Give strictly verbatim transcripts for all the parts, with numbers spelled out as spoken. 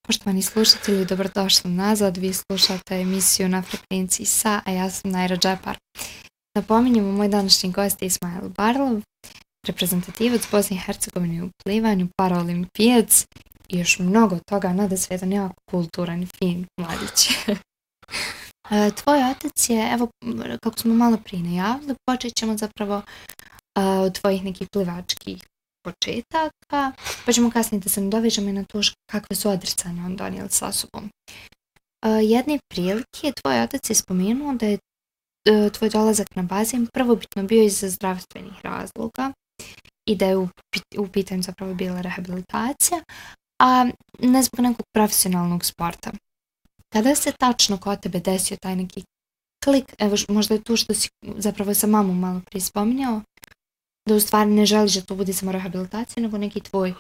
Poštovani slušatelji, dobrodošli nazad. Vi slušate emisiju Na frekvenciji Sa, a ja sam Najra Džepar. Napominjemo, moj današnji gost je Ismail Barlov, reprezentativac Bosne i Hercegovine u plivanju, paraolimpijac i još mnogo toga, nada svetan, jako kulturan i fin mladić. Tvoj otac je, evo, kako smo malo prije najavili, počet ćemo zapravo od tvojih nekih plivačkih početaka, pa ćemo kasnije da se nadovežemo i na to kakve su odricanje on donijeli sa sobom. Jedne prilike je tvoj otac je spomenuo da je tvoj dolazak na bazen prvobitno bio iz zdravstvenih razloga i da je u, u pitanju zapravo bila rehabilitacija, a ne zbog nekog profesionalnog sporta. Kada se tačno kod tebe desio taj neki klik, evo možda je to što si zapravo sa mamom malo prije spominjao, da u stvari ne želiš da to bude samo rehabilitacija, nego neki tvoj,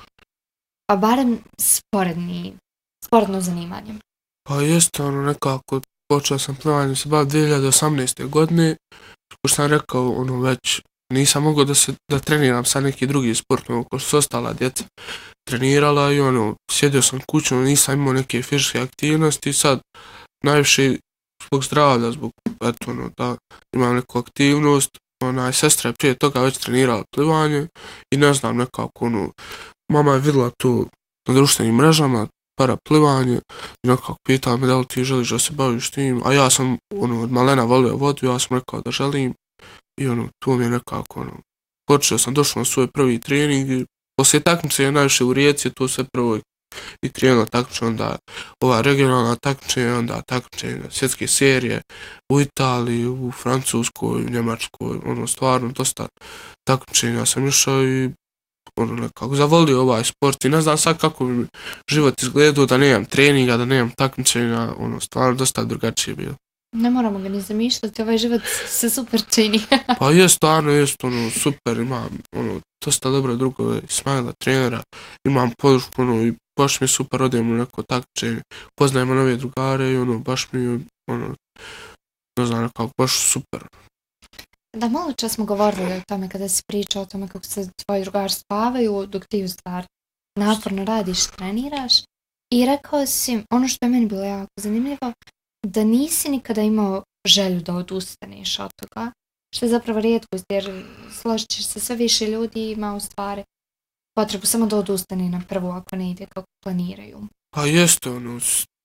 pa barem sporedni, sporedno zanimanje. Pa jeste, ono nekako, počeo sam plivanje se baviti dvije hiljade osamnaeste. godine, kako sam rekao, ono već nisam mogao da se da treniram sa neki drugi sport, ono ko su ostala djeca trenirala i ono, sjedio sam kuću, nisam imao neke fizičke aktivnosti, sad najviše zbog zdravlja, zbog eto, ono, da imam neku aktivnost. Ona sestra je prije toga već trenirala plivanje i ne znam nekako, ono, mama je vidjela to na društvenim mrežama, para plivanje i nekako pitala me da li ti želiš da se baviš tim, a ja sam ono, od malena volio vodu, ja sam rekao da želim i ono, to mi je nekako, ono, počeo sam, došao na svoj prvi trening i poslije takmice je najviše u Rijeci, to sve prvo i krenuo takmiče, onda ova regionalna takmiče, onda takmiče svjetske serije u Italiji, u Francuskoj, u Njemačkoj, ono stvarno dosta takmičenja sam išao i ono nekako zavolio ovaj sport i ne znam sad kako bi život izgledao da nemam treninga, da nemam takmičenja, ono stvarno dosta drugačije bilo. Ne moramo ga ni zamišljati, ovaj život se super čini. Pa je stvarno, je ono super, imam ono dosta dobro drugove, Ismaila, trenera, imam podršku, ono i baš mi je super, odem u neko takmičenje, poznajemo nove drugare i ono baš mi je, ono, ne znam nekako, baš super. Da, malo čas smo govorili o tome kada si pričao o tome kako se tvoji drugari spavaju, dok ti u stvari naporno radiš, treniraš i rekao si, ono što je meni bilo jako zanimljivo, da nisi nikada imao želju da odustaneš od toga, što je zapravo rijetkost, jer složit ćeš se, sve više ljudi ima u stvari potrebu samo da odustane na prvu ako ne ide kako planiraju. Pa jeste, ono,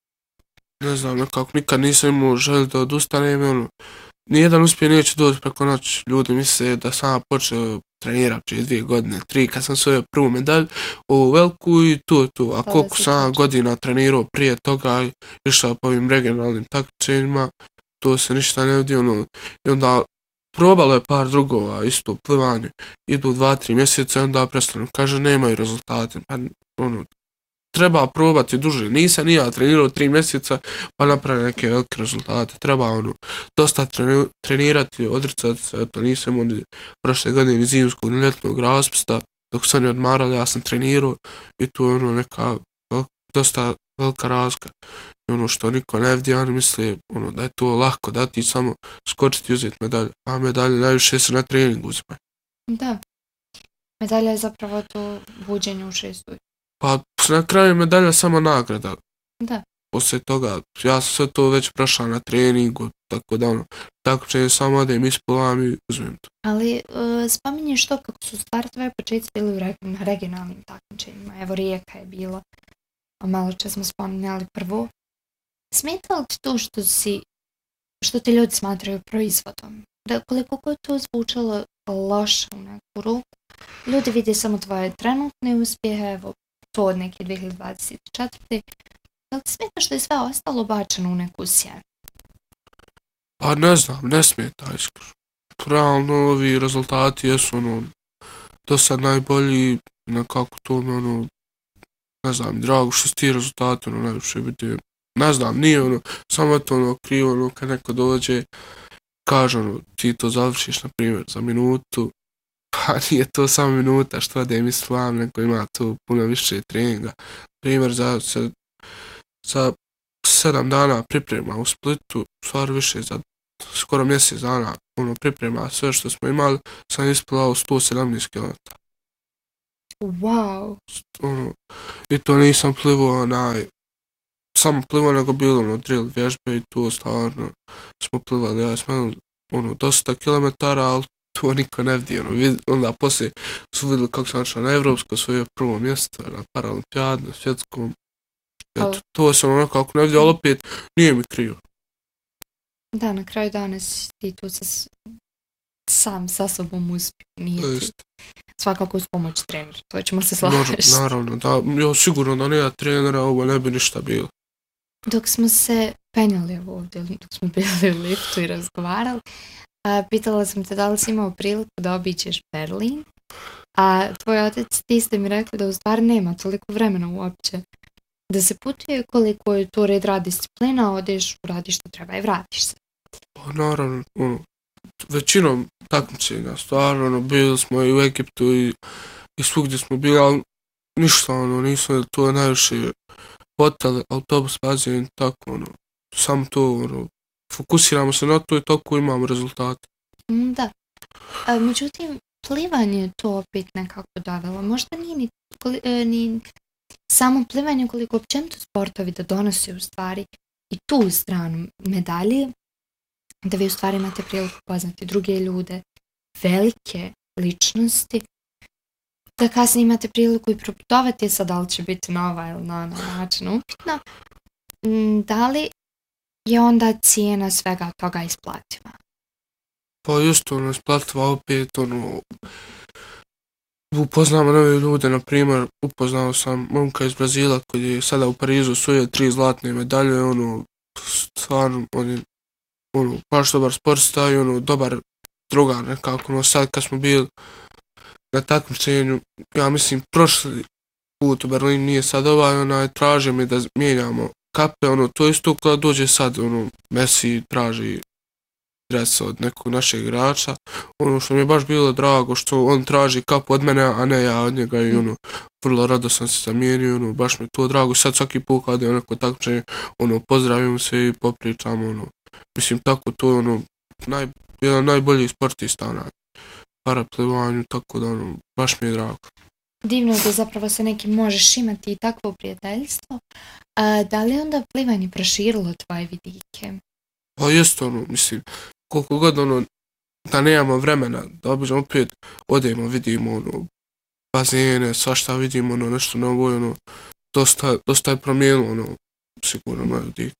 ne znam, nekako nikad nisam imao želju da odustanem, ono, nijedan uspije neće doći preko noći. Ljudi misle da sam počeo trenirati prije dvije godine, tri, kad sam svojio prvu medalju u veliku i to je to. A koliko sam godina trenirao prije toga i išao po ovim regionalnim takmičenjima, to se ništa ne vidi, ono, i onda probalo je par drugova, isto plivanje, idu dva, tri mjeseca i onda prestanu, kaže nemaju rezultate, pa ono, treba probati duže, nisam ni ja trenirao tri mjeseca pa napravim neke velike rezultate, treba ono, dosta treni, trenirati, odricati se, eto nisam onda prošle godine ni zimskog ni ljetnog raspusta, dok sam ne odmarali, ja sam trenirao i tu je ono neka vel, dosta velika razlika. I ono što niko ne vidi, oni misle ono, da je to lako, da ti samo skočiti i uzeti medalje, a medalje najviše se na treningu uzme. Da, medalja je zapravo to buđenje u šestoj. Pa na kraju medalja samo nagrada. Da. Poslije toga, ja sam sve to već prošao na treningu, tako da ono, tako će samo odem isplivam i uzmem to. Ali uh, spominješ to kako su stvari tvoje početci bili u reg- regionalnim takmičenjima, evo Rijeka je bilo, a malo čas smo spominjali prvo. Smeta li ti to što si, što te ljudi smatraju proizvodom? Da koliko god to zvučalo loše u neku ruku, ljudi vide samo tvoje trenutne uspjehe, evo to od neke dvije hiljade dvadeset četvrte. Da li ti smeta što je sve ostalo bačeno u neku sjenu? Pa ne znam, ne smeta iskreno. Realno ovi rezultati jesu ono, do sad najbolji, nekako to me ono, ne znam, drago što su ti rezultati ono najviše vidim. Ne znam, nije ono, samo to ono krivo ono kad neko dođe, kaže ono, ti to završiš na primjer za minutu, pa nije to samo minuta što da im islam, nego ima tu puno više treninga. Primjer za, za, za sedam dana priprema u Splitu, stvar više za skoro mjesec dana ono, priprema sve što smo imali, sam ispilao sto sedamnaest kilometara. Wow! Ono, i to nisam plivao onaj samo plivanje, nego bilo ono drill vježbe i to stvarno smo plivali, ja smo ono dosta kilometara, ali to niko ne vidi, ono, vid, onda poslije su vidjeli kako sam našao na evropsko svoje prvo mjesto, na paralimpijadu, na svjetskom. Eto, to sam ono kako ne vidio, ali opet nije mi krivo. Da, na kraju dana si ti tu sa, sam sa sobom uspio, nije ti. Svakako uz pomoć trenera, to ćemo se slažiti. Naravno, da, ja sigurno da nije trenera, ovo ne bi ništa bilo. Dok smo se penjali ovdje, dok smo bili u liftu i razgovarali, a, pitala sam te da li si imao priliku da obiđeš Berlin, a tvoj otac, ti ste mi rekli da u stvari nema toliko vremena uopće da se putuje, koliko je to red rad disciplina, odeš, radiš što treba i vratiš se. Pa naravno, ono, većinom takmičenja, stvarno, ono, bili smo i u Egiptu i, i svugdje smo bili, ali ništa, ono, nismo, to je najviše hotel, autobus, bazen, tako, ono, samo to, ono, fokusiramo se na to i tako imamo rezultate. Da, a, međutim, plivanje je to opet nekako dovelo, možda nije ni, ni samo plivanje koliko općenito sportovi da donosi u stvari i tu stranu medalje, da vi u stvari imate priliku poznati druge ljude, velike ličnosti, da kasnije imate priliku i proputovati, sad da li će biti na ovaj ili na onaj način upitno, da li je onda cijena svega toga isplativa? Pa isto, ono, isplativa opet, ono, upoznamo nove ljude, na primjer, upoznao sam momka iz Brazila koji je sada u Parizu osvojio tri zlatne medalje, ono, stvarno, on je, ono, baš dobar sportista i, ono, dobar drugar nekako, ono, sad kad smo bili na takmičenju, ja mislim, prošli put u Berlin nije sad ovaj, onaj, traže mi da mijenjamo kape, ono, to isto kada dođe sad, ono, Messi traži dres od nekog našeg igrača, ono što mi je baš bilo drago što on traži kapu od mene, a ne ja od njega i ono, vrlo rado sam se zamijenio, ono, baš mi je to drago, sad svaki put kada je neko takmičenje, ono, pozdravim se i popričam, ono, mislim, tako to je, ono, naj, jedan najbolji sportista na paraplivanju, tako da, ono, baš mi je drago. Divno je da zapravo se nekim možeš imati i takvo prijateljstvo, a, da li onda plivanje proširilo tvoje vidike? Pa jest, ono, mislim, koliko god, ono, da nemamo vremena, da obično opet odemo, vidimo, ono, bazene, svašta vidimo, ono, nešto novo, ono, dosta, dosta je promijenilo, ono, sigurno moje vidike.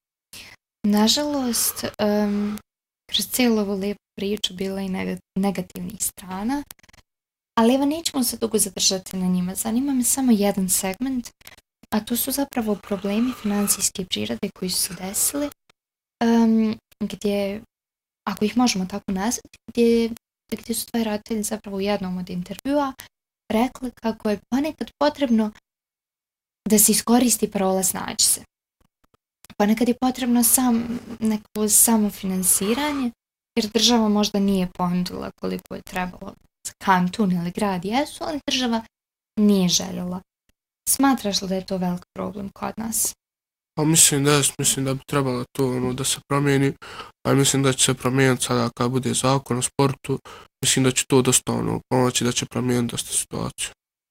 Nažalost, um, kroz cijelu ovu lijepu priču bila i negativnih strana, ali evo nećemo se dugo zadržati na njima. Zanima me samo jedan segment, a to su zapravo problemi financijske prirode koji su se desili, um, gdje, ako ih možemo tako nazvati, gdje, gdje su tvoji roditelji zapravo u jednom od intervjua rekli kako je ponekad potrebno da se iskoristi parola snađi se. Ponekad je potrebno sam, neko samofinansiranje, jer država možda nije ponudila koliko je trebalo za kantun ili grad jesu, ali država nije željela. Smatraš li da je to velik problem kod nas? Pa mislim da je, mislim da bi trebalo to, ono, da se promijeni, a mislim da će se promijeniti sada kad bude zakon o sportu, mislim da će to dosta, ono, pomoći, da će promijeniti dosta situaciju.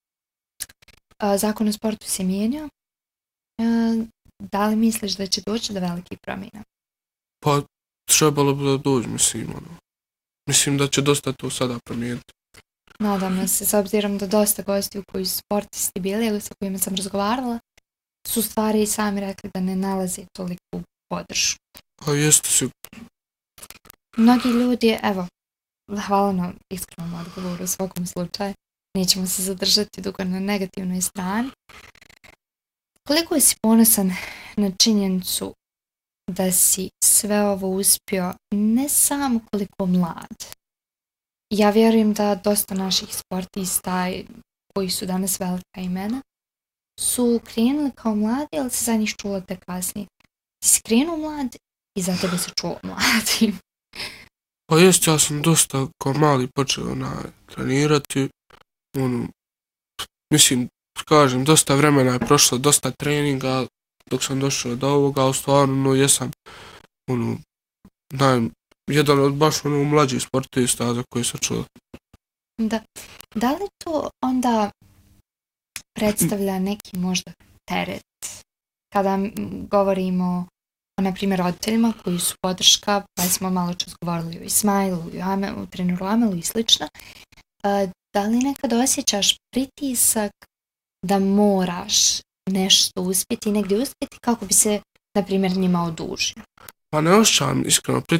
A, zakon o sportu se mijenja. A, da li misliš da će doći do velikih promjena? Pa trebalo bi da doći, mislim, ono. Mislim da će dosta to sada promijeniti. Nadam se, s obzirom da dosta gostiju koji su sportisti bili ili sa kojima sam razgovarala, su stvari i sami rekli da ne nalaze toliku podršku. Pa jeste sigurno. Mnogi ljudi, evo, hvala na iskrenom odgovoru u svakom slučaju, nećemo se zadržati dugo na negativnoj strani. Koliko si ponosan na činjenicu da si sve ovo uspio, ne samo koliko mlad? Ja vjerujem da dosta naših sportista koji su danas velika imena su krenuli kao mladi, ali se za njih čulo te kasnije. Ti si krenuo mlad i za tebe se čulo mladi. Pa jest, ja sam dosta kao mali počeo na trenirati. Ono, mislim, kažem, dosta vremena je prošlo, dosta treninga dok sam došao do ovoga, ali stvarno, no, jesam ono, naj, jedan od baš ono mlađih sportista za koje sam čuo. Da. Da li to onda predstavlja neki možda teret kada govorimo o, na primjer, roditeljima koji su podrška, pa smo malo čas govorili o Ismailu, o Amelu, treneru Amelu i slično, da li nekad osjećaš pritisak da moraš nešto uspjeti, negdje uspjeti kako bi se, na primjer, njima odužio? Pa ne osjećam iskreno